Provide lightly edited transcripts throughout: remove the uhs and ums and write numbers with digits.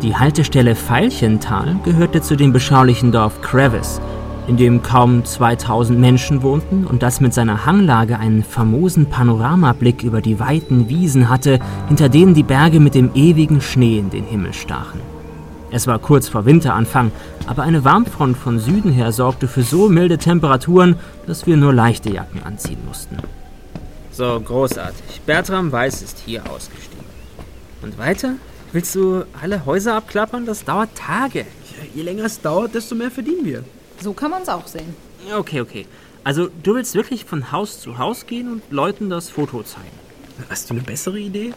Die Haltestelle Veilchental gehörte zu dem beschaulichen Dorf Crevice, in dem kaum 2000 Menschen wohnten und das mit seiner Hanglage einen famosen Panoramablick über die weiten Wiesen hatte, hinter denen die Berge mit dem ewigen Schnee in den Himmel stachen. Es war kurz vor Winteranfang, aber eine Warmfront von Süden her sorgte für so milde Temperaturen, dass wir nur leichte Jacken anziehen mussten. So, großartig. Bertram Weiss ist hier ausgestiegen. Und weiter? Willst du alle Häuser abklappern? Das dauert Tage. Ja, je länger es dauert, desto mehr verdienen wir. So kann man es auch sehen. Okay. Also, du willst wirklich von Haus zu Haus gehen und Leuten das Foto zeigen? Hast du eine bessere Idee?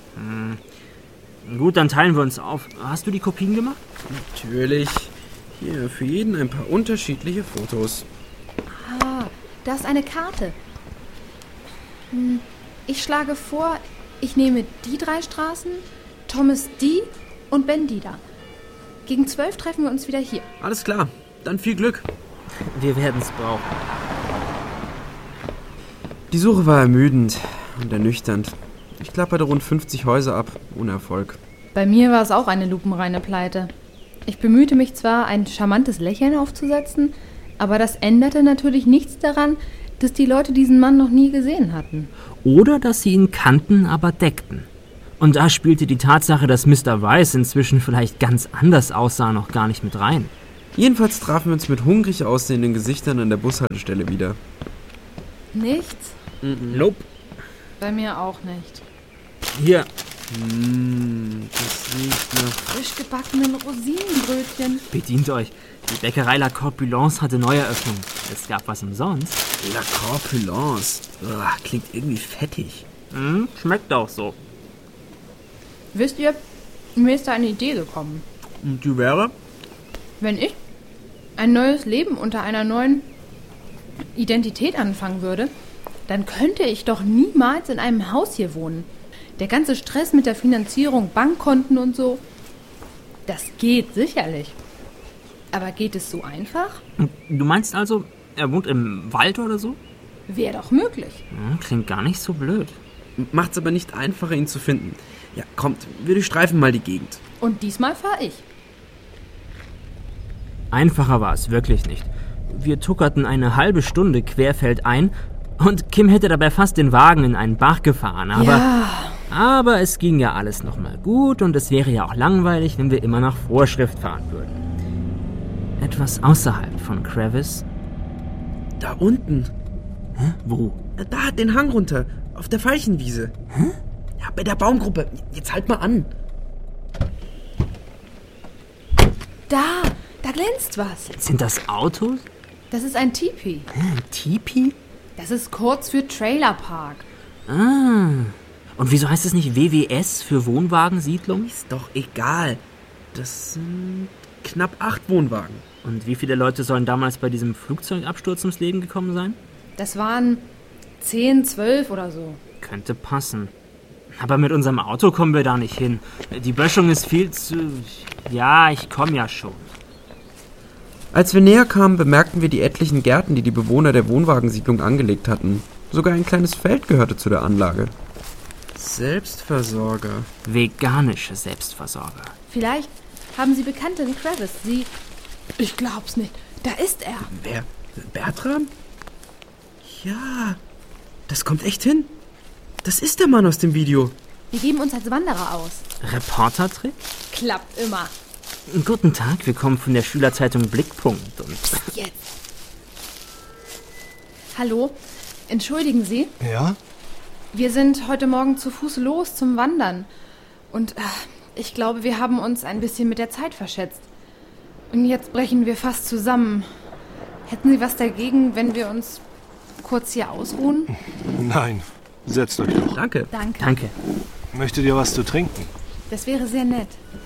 Gut, dann teilen wir uns auf. Hast du die Kopien gemacht? Natürlich. Hier, für jeden ein paar unterschiedliche Fotos. Ah, da ist eine Karte. Ich schlage vor, ich nehme die 3 Straßen, Thomas die und Ben die da. Gegen 12 treffen wir uns wieder hier. Alles klar. Dann viel Glück. Wir werden es brauchen. Die Suche war ermüdend und ernüchternd. Ich klapperte rund 50 Häuser ab, ohne Erfolg. Bei mir war es auch eine lupenreine Pleite. Ich bemühte mich zwar, ein charmantes Lächeln aufzusetzen, aber das änderte natürlich nichts daran, dass die Leute diesen Mann noch nie gesehen hatten. Oder dass sie ihn kannten, aber deckten. Und da spielte die Tatsache, dass Mr. Weiss inzwischen vielleicht ganz anders aussah, noch gar nicht mit rein. Jedenfalls trafen wir uns mit hungrig aussehenden Gesichtern an der Bushaltestelle wieder. Nichts? Nope. Bei mir auch nicht. Hier. Das riecht nach... Frisch gebackenen Rosinenbrötchen. Bedient euch. Die Bäckerei La Corpulence hatte Neueröffnung. Es gab was umsonst. La Corpulence. Klingt irgendwie fettig. Schmeckt auch so. Wisst ihr, mir ist da eine Idee gekommen. Und die wäre? Wenn ich ein neues Leben unter einer neuen Identität anfangen würde, dann könnte ich doch niemals in einem Haus hier wohnen. Der ganze Stress mit der Finanzierung, Bankkonten und so, das geht sicherlich. Aber geht es so einfach? Du meinst also, er wohnt im Wald oder so? Wäre doch möglich. Klingt gar nicht so blöd. Macht's aber nicht einfacher, ihn zu finden. Ja, kommt, wir durchstreifen mal die Gegend. Und diesmal fahre ich. Einfacher war es wirklich nicht. Wir tuckerten eine halbe Stunde querfeldein und Kim hätte dabei fast den Wagen in einen Bach gefahren. Aber es ging ja alles nochmal gut und es wäre ja auch langweilig, wenn wir immer nach Vorschrift fahren würden. Etwas außerhalb von Crevice. Da unten. Hä? Wo? Da, den Hang runter. Auf der Veilchenwiese. Hä? Ja, bei der Baumgruppe. Jetzt halt mal an. Da glänzt was. Sind das Autos? Das ist ein Tipi. Ein Tipi? Das ist kurz für Trailerpark. Und wieso heißt es nicht WWS für Wohnwagensiedlung? Ist doch egal. Das sind knapp 8 Wohnwagen. Und wie viele Leute sollen damals bei diesem Flugzeugabsturz ums Leben gekommen sein? Das waren 10, 12 oder so. Könnte passen. Aber mit unserem Auto kommen wir da nicht hin. Die Böschung ist viel zu... Ja, ich komme ja schon. Als wir näher kamen, bemerkten wir die etlichen Gärten, die die Bewohner der Wohnwagensiedlung angelegt hatten. Sogar ein kleines Feld gehörte zu der Anlage. Selbstversorger. Veganische Selbstversorger. Vielleicht haben Sie Bekannte in Crevice. Ich glaub's nicht. Da ist er. Wer? Bertram? Ja, das kommt echt hin. Das ist der Mann aus dem Video. Wir geben uns als Wanderer aus. Reportertrick? Klappt immer. Guten Tag, wir kommen von der Schülerzeitung Blickpunkt und... Jetzt. Hallo, entschuldigen Sie? Ja? Wir sind heute Morgen zu Fuß los zum Wandern. Und ich glaube, wir haben uns ein bisschen mit der Zeit verschätzt. Und jetzt brechen wir fast zusammen. Hätten Sie was dagegen, wenn wir uns kurz hier ausruhen? Nein, setzt euch doch. Danke. Danke. Möchtet ihr was zu trinken? Das wäre sehr nett.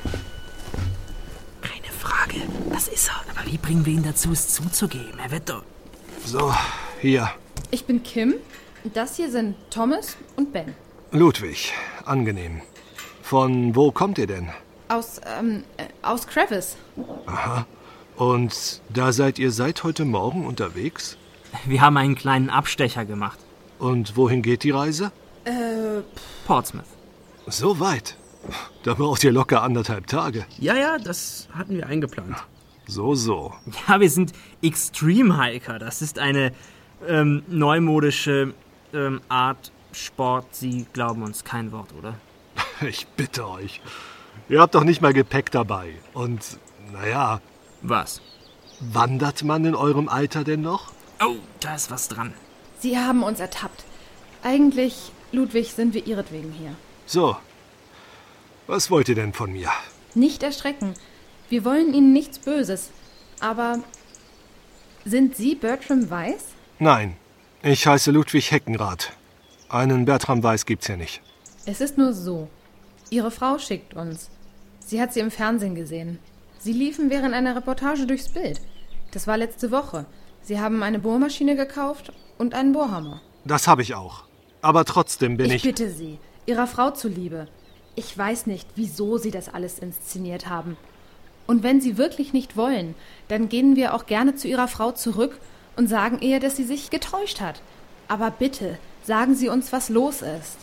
Keine Frage, das ist er. Aber wie bringen wir ihn dazu, es zuzugeben? Er wird doch... So, hier. Ich bin Kim. Das hier sind Thomas und Ben. Ludwig, angenehm. Von wo kommt ihr denn? Aus Crevice. Aha. Und da seid ihr seit heute Morgen unterwegs? Wir haben einen kleinen Abstecher gemacht. Und wohin geht die Reise? Portsmouth. So weit? Da braucht ihr locker 1,5 Tage. Ja, das hatten wir eingeplant. So. Ja, wir sind Extreme Hiker. Das ist eine neumodische Art Sport. Sie glauben uns kein Wort, oder? Ich bitte euch. Ihr habt doch nicht mal Gepäck dabei. Und, naja, Was? wandert man in eurem Alter denn noch? Oh, da ist was dran. Sie haben uns ertappt. Eigentlich, Ludwig, sind wir ihretwegen hier. So. Was wollt ihr denn von mir? Nicht erschrecken. Wir wollen Ihnen nichts Böses. Aber sind Sie Bertram Weiss? Nein, ich heiße Ludwig Heckenrath. Einen Bertram Weiss gibt's hier nicht. Es ist nur so. Ihre Frau schickt uns. Sie hat Sie im Fernsehen gesehen. Sie liefen während einer Reportage durchs Bild. Das war letzte Woche. Sie haben eine Bohrmaschine gekauft und einen Bohrhammer. Das habe ich auch. Aber trotzdem bin Ich ich... bitte Sie, Ihrer Frau zuliebe. Ich weiß nicht, wieso Sie das alles inszeniert haben. Und wenn Sie wirklich nicht wollen, dann gehen wir auch gerne zu Ihrer Frau zurück und sagen ihr, dass sie sich getäuscht hat. Aber bitte, sagen Sie uns, was los ist.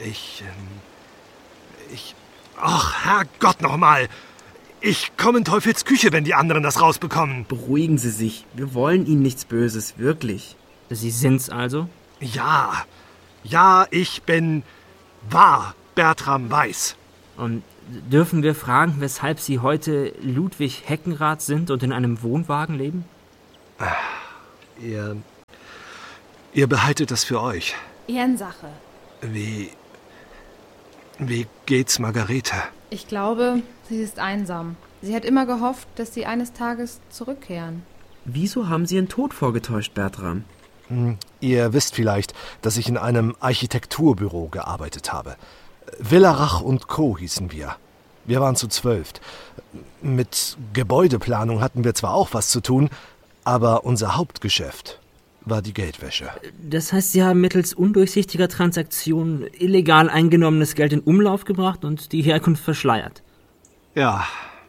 Ach, Herrgott nochmal! Ich komme in Teufels Küche, wenn die anderen das rausbekommen. Beruhigen Sie sich. Wir wollen Ihnen nichts Böses, wirklich. Sie sind's also? Ja, ich war Bertram Weiss. Und dürfen wir fragen, weshalb Sie heute Ludwig Heckenrath sind und in einem Wohnwagen leben? Ihr behaltet das für euch. Ehrensache. Wie geht's Margarete? Ich glaube, sie ist einsam. Sie hat immer gehofft, dass sie eines Tages zurückkehren. Wieso haben Sie Ihren Tod vorgetäuscht, Bertram? Ihr wisst vielleicht, dass ich in einem Architekturbüro gearbeitet habe. Villarach & Co. hießen wir. Wir waren zu 12. Mit Gebäudeplanung hatten wir zwar auch was zu tun, aber unser Hauptgeschäft war die Geldwäsche. Das heißt, Sie haben mittels undurchsichtiger Transaktionen illegal eingenommenes Geld in Umlauf gebracht und die Herkunft verschleiert. Ja.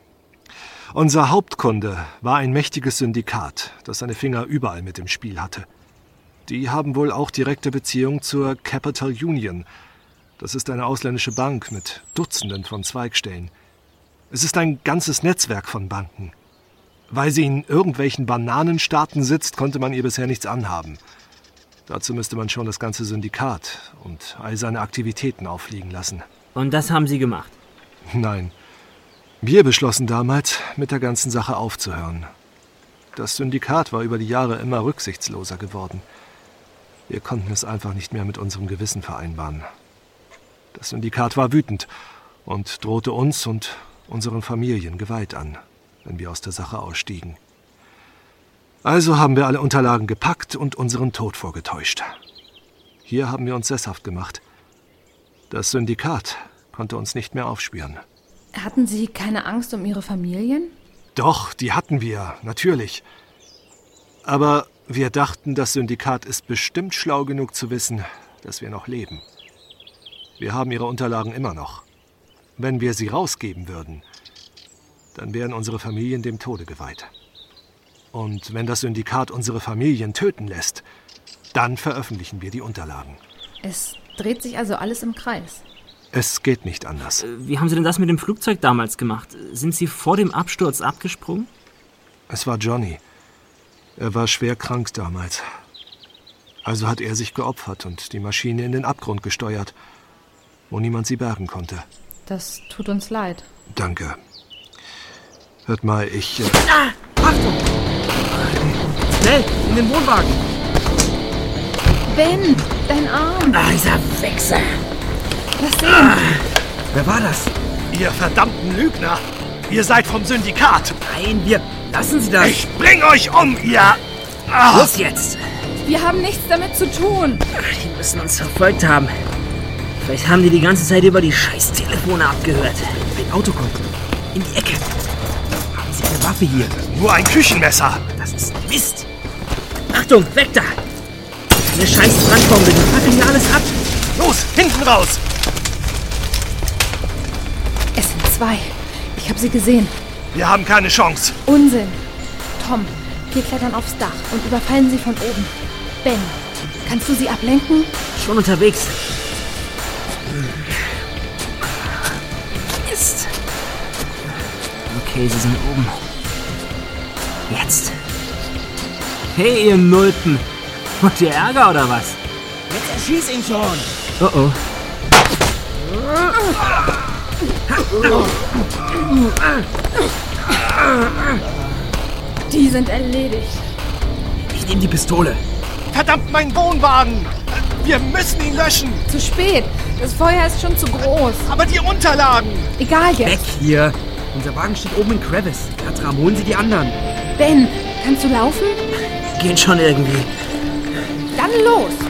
Unser Hauptkunde war ein mächtiges Syndikat, das seine Finger überall mit im Spiel hatte. Die haben wohl auch direkte Beziehung zur Capital Union. Das ist eine ausländische Bank mit Dutzenden von Zweigstellen. Es ist ein ganzes Netzwerk von Banken. Weil sie in irgendwelchen Bananenstaaten sitzt, konnte man ihr bisher nichts anhaben. Dazu müsste man schon das ganze Syndikat und all seine Aktivitäten auffliegen lassen. Und das haben Sie gemacht? Nein. Wir beschlossen damals, mit der ganzen Sache aufzuhören. Das Syndikat war über die Jahre immer rücksichtsloser geworden. Wir konnten es einfach nicht mehr mit unserem Gewissen vereinbaren. Das Syndikat war wütend und drohte uns und unseren Familien Gewalt an, wenn wir aus der Sache ausstiegen. Also haben wir alle Unterlagen gepackt und unseren Tod vorgetäuscht. Hier haben wir uns sesshaft gemacht. Das Syndikat konnte uns nicht mehr aufspüren. Hatten Sie keine Angst um Ihre Familien? Doch, die hatten wir, natürlich. Aber wir dachten, das Syndikat ist bestimmt schlau genug zu wissen, dass wir noch leben. Wir haben ihre Unterlagen immer noch. Wenn wir sie rausgeben würden, dann wären unsere Familien dem Tode geweiht. Und wenn das Syndikat unsere Familien töten lässt, dann veröffentlichen wir die Unterlagen. Es dreht sich also alles im Kreis. Es geht nicht anders. Wie haben Sie denn das mit dem Flugzeug damals gemacht? Sind Sie vor dem Absturz abgesprungen? Es war Johnny. Er war schwer krank damals. Also hat er sich geopfert und die Maschine in den Abgrund gesteuert, wo niemand sie bergen konnte. Das tut uns leid. Danke. Hört mal, Achtung! Schnell, in den Wohnwagen! Ben, dein Arm! Dieser Wichser! Lass sehen! Wer war das? Ihr verdammten Lügner! Ihr seid vom Syndikat! Nein, wir... Lassen Sie das! Ich bring euch um, ihr... Los jetzt! Wir haben nichts damit zu tun! Die müssen uns verfolgt haben. Vielleicht haben die ganze Zeit über die scheiß Telefone abgehört. Ein Auto kommt. In die Ecke. Haben Sie eine Waffe hier? Nur ein Küchenmesser! Das ist Mist! Achtung, weg da! Eine scheiß Brandbombe, die fackeln hier alles ab! Los, hinten raus! Es sind 2. Ich habe sie gesehen. Wir haben keine Chance. Unsinn. Tom, wir klettern aufs Dach und überfallen sie von oben. Ben, kannst du sie ablenken? Schon unterwegs. Okay, sie sind oben. Jetzt. Hey, ihr Nulpen. Wollt ihr Ärger oder was? Jetzt erschieß ihn schon! Oh oh. Die sind erledigt. Ich nehme die Pistole. Verdammt, mein Wohnwagen! Wir müssen ihn löschen! Zu spät. Das Feuer ist schon zu groß. Aber die Unterlagen! Egal Weg jetzt. hier. Unser Wagen steht oben in Crevice. Bertram, holen Sie die anderen. Ben, kannst du laufen? Geht schon irgendwie. Dann los.